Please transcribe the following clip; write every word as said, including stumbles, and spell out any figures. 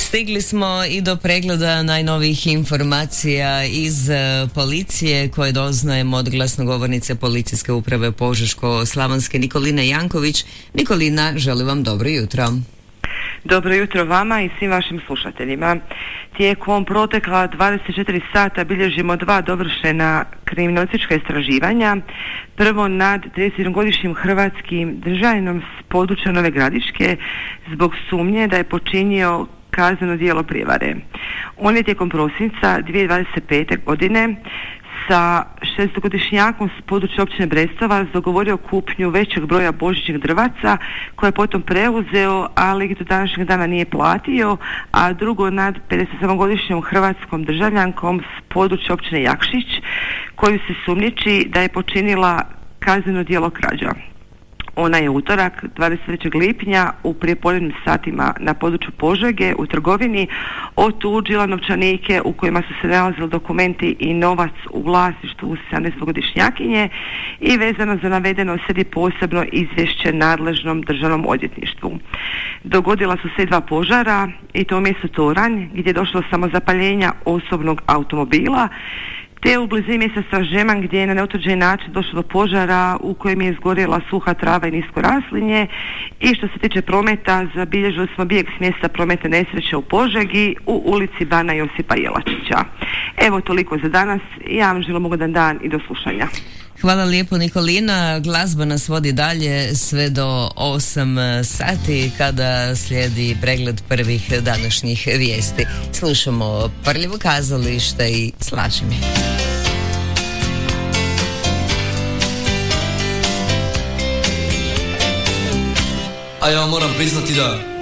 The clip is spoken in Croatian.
Stigli smo i do pregleda najnovijih informacija iz uh, policije koje doznajemo od glasnogovornice Policijske uprave Požeško-slavonske Nikoline Janković. Nikolina, želim vam dobro jutro. Dobro jutro vama i svim vašim slušateljima. Tijekom protekla dvadeset četiri sata bilježimo dva dovršena kriminalistička istraživanja. Prvo nad tridesetsedmogodišnjim hrvatskim državljaninom s područja Nove Gradiške zbog sumnje da je počinio kazneno djelo prijevare. On je tijekom prosinca dvije tisuće dvadeset pete. godine sa šestogodišnjakom s područja općine Brestovac dogovorio kupnju većeg broja božićnih drvaca koje je potom preuzeo, ali do današnjeg dana nije platio, a drugo nad pedesetsedmogodišnjom hrvatskom državljankom s područja općine Jakšić koju se sumnjiči da je počinila kazneno djelo krađa. Ona je utorak dvadeset trećeg lipnja u prijepodnevnim satima na području Požege u trgovini otuđila novčanike u kojima su se nalazili dokumenti i novac u vlasništvu sedamnaestogodišnjakinje i vezano za navedeno slijedi posebno izvješće nadležnom državnom odvjetništvu. Dogodila su se i dva požara i to u mjestu Toranj gdje je došlo samo zapaljenja osobnog automobila, te u blizini mjesta Stražeman gdje je na neutvrđeni način došlo do požara u kojem je izgorjela suha trava i nisko raslinje. I što se tiče prometa, zabilježili smo bijeg s mjesta prometne nesreće u Požegi u ulici Bana Josipa Jelačića. Evo toliko za danas. Ja vam želim ugodan dan i do slušanja. Hvala lijepo Nikolina. Glazba nas vodi dalje sve do osam sati kada slijedi pregled prvih današnjih vijesti. Slušamo Prljivo kazalište i Slaži mi. A ja moram priznati da